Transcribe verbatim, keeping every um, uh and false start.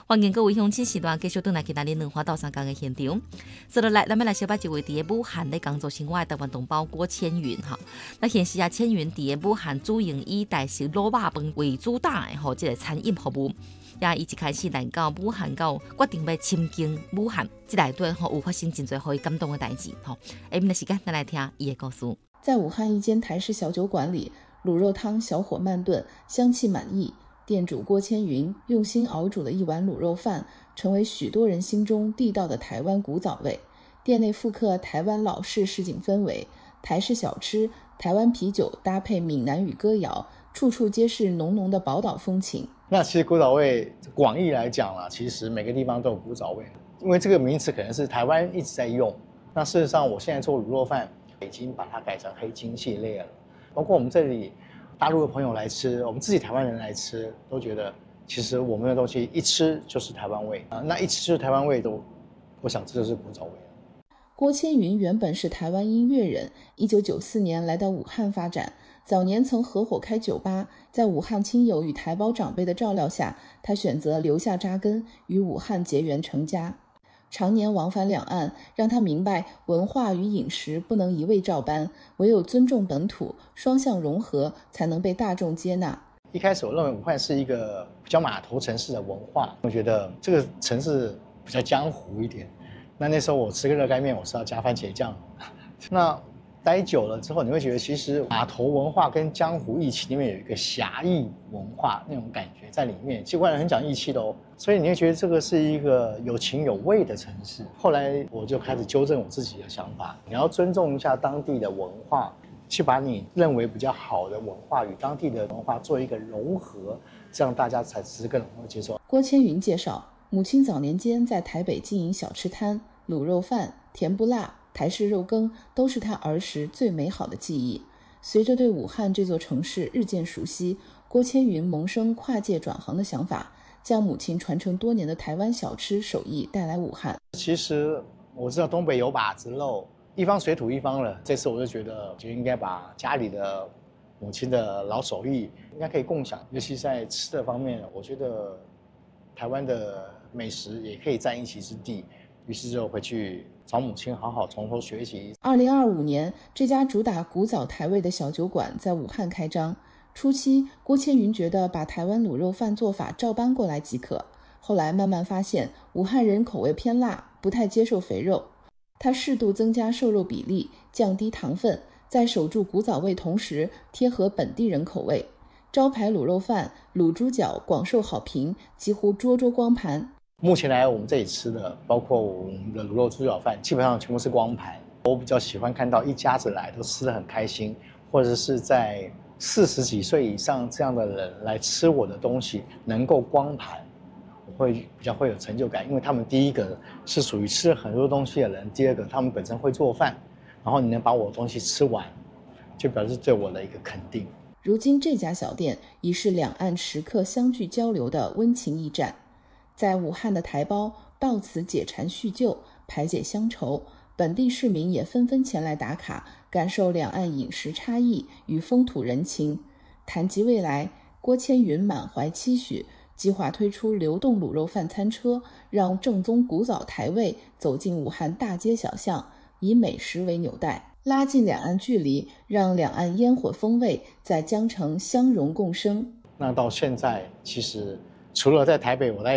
欢迎各位乡亲时段继续回来其他的文化到三江的现场。接落来，咱们来小把一位伫武汉的工作生活的台湾同胞郭千云哈。那现时啊，千云伫武汉主营以台式卤肉饭为主打的吼，这个餐饮服务。也伊一开始来到武汉到决定要亲近武汉，这内底吼有发生真多让伊感动的代志吼。下面的时间，咱来听伊的故事。 在武汉一间台式小酒馆里，卤肉汤小火慢炖，香气满溢。店主郭千云用心熬煮了一碗卤肉饭，成为许多人心中地道的台湾古早味。店内复刻台湾老式市井氛围，台式小吃、台湾啤酒搭配闽南语歌谣，处处皆是浓浓的宝岛风情。 那其实古早味广义来讲啦，其实每个地方都有古早味，因为这个名词可能是台湾一直在用。那事实上，我现在做卤肉饭已经把它改成黑金系列了，包括我们这里大陆的朋友来吃，我们自己台湾人来吃，都觉得其实我们的东西一吃就是台湾味啊，那一吃就是台湾味都，我想这就是古早味。 郭千云原本是台湾音乐人，一九九四年来到武汉发展，早年曾合伙开酒吧，在武汉亲友与台胞长辈的照料下，他选择留下扎根，与武汉结缘成家。常年往返两岸，让他明白文化与饮食不能一味照搬，唯有尊重本土，双向融合，才能被大众接纳。 一开始我认为武汉是一个比较码头城市的文化，我觉得这个城市比较江湖一点。那那时候我吃个热干面，我是要加番茄酱。那待久了之后，你会觉得其实码头文化跟江湖义气里面有一个侠义文化那种感觉在里面。其实外人很讲义气的哦，所以你会觉得这个是一个有情有味的城市。后来我就开始纠正我自己的想法，你要尊重一下当地的文化，去把你认为比较好的文化与当地的文化做一个融合，这样大家才是更容易接受。 郭千云介绍，母亲早年间在台北经营小吃摊，卤肉饭、甜不辣、台式肉羹都是他儿时最美好的记忆。随着对武汉这座城市日渐熟悉，郭千云萌生跨界转行的想法，将母亲传承多年的台湾小吃手艺带来武汉。 其实我知道东北有把子肉，一方水土一方了。这次我就觉得，就应该把家里的母亲的老手艺应该可以共享，尤其在吃的方面，我觉得台湾的美食也可以占一席之地。于是就回去找母亲好好从头学习。 二零二五年，这家主打古早台味的小酒馆在武汉开张。初期，郭千云觉得把台湾卤肉饭做法照搬过来即可，后来慢慢发现武汉人口味偏辣，不太接受肥肉。他适度增加瘦肉比例，降低糖分，在守住古早味同时贴合本地人口味。招牌卤肉饭、卤猪脚广受好评，几乎桌桌光盘。 目前来我们这里吃的，包括我们的卤肉猪脚饭，基本上全部是光盘。我比较喜欢看到一家子来都吃得很开心，或者是在四十几岁以上这样的人来吃我的东西，能够光盘，我会比较会有成就感，因为他们第一个是属于吃了很多东西的人，第二个他们本身会做饭，然后你能把我的东西吃完，就表示对我的一个肯定。 如今这家小店已是两岸食客相聚交流的温情驿站。在武汉的台胞到此解馋叙旧，排解乡愁，本地市民也纷纷前来打卡，感受两岸饮食差异与风土人情。谈及未来，郭千云满怀期许，计划推出流动卤肉饭餐车，让正宗古早台味走进武汉大街小巷，以美食为纽带，拉近两岸距离，让两岸烟火风味在江城相融共生。 那到现在，其实除了在台北，我在